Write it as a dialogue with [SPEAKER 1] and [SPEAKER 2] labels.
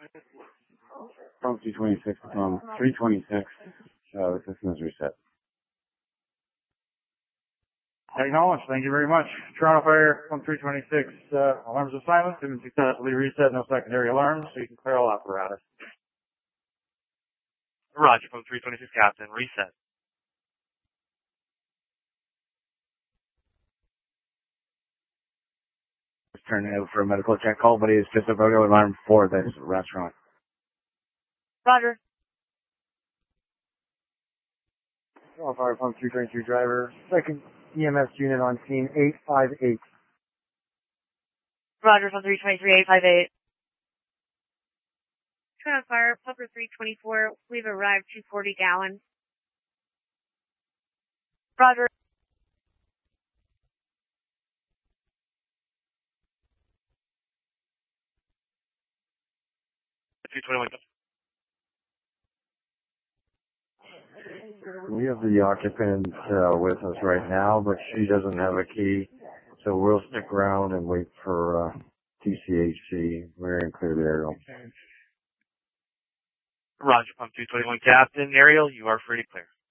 [SPEAKER 1] From 226 from 326. The system is reset.
[SPEAKER 2] Acknowledged. Thank you very much. Toronto Fire from 326. Alarms are silent. Didn't successfully reset. No secondary alarms, so you can clear all apparatus.
[SPEAKER 3] Roger from 326, Captain. Reset.
[SPEAKER 1] Just turning out for a medical check call, but it's just a photo alarm for this restaurant.
[SPEAKER 4] Roger.
[SPEAKER 2] Toronto Fire from 323 driver. Second EMS unit on scene 858.
[SPEAKER 4] Roger from 323, 858. Toronto Fire, Puffer 324. We've arrived 240 gallons. Roger.
[SPEAKER 3] 221.
[SPEAKER 2] We have the occupant with us right now, but she doesn't have a key, so we'll stick around and wait for TCHC. We're in clear the aerial.
[SPEAKER 3] Roger, pump 221, Captain. Aerial, you are free to clear.